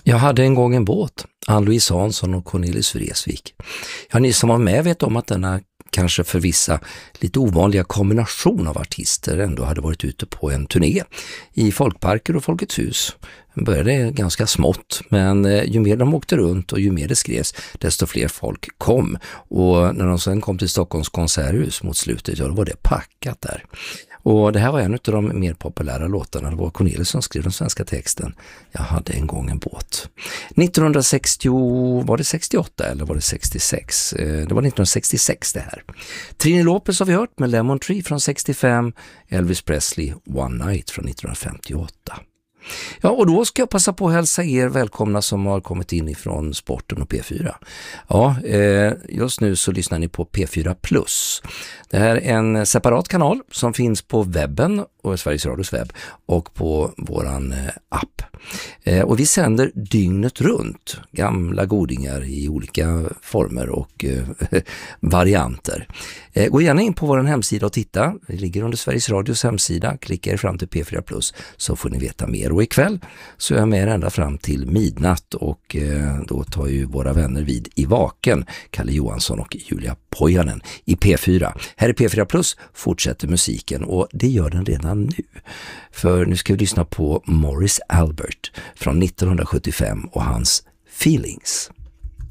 Jag hade en gång en båt, Ann-Louise Hansson och Cornelis Vreeswijk. Ja, ni som var med vet om att denna kanske för vissa lite ovanliga kombination av artister ändå hade varit ute på en turné i folkparker och Folkets hus. Den började ganska smått, men ju mer de åkte runt och ju mer det skrevs, desto fler folk kom. Och när de sen kom till Stockholms konserthus mot slutet, då var det packat där. Och det här var en av de mer populära låtarna. Det var Cornelis som skrev den svenska texten. Jag hade en gång en båt. 1960, var det 68 eller var det 66? Det var 1966 det här. Trini Lopez har vi hört med Lemon Tree från 65. Elvis Presley, One Night från 1958. Ja, och då ska jag passa på att hälsa er välkomna som har kommit in ifrån Sporten och P4. Ja, just nu så lyssnar ni på P4 Plus. Det här är en separat kanal som finns på webben och Sveriges Radios webb och på våran app. Och vi sänder dygnet runt gamla godingar i olika former och varianter. Gå gärna in på vår hemsida och titta. Det ligger under Sveriges Radios hemsida. Klicka er fram till P4 Plus så får ni veta mer. Och ikväll så är jag med er ända fram till midnatt och då tar ju våra vänner vid i Vaken, Kalle Johansson och Julia Pojanen i P4. Här är P4 Plus, fortsätter musiken och det gör den redan nu. För nu ska vi lyssna på Morris Albert från 1975 och hans Feelings.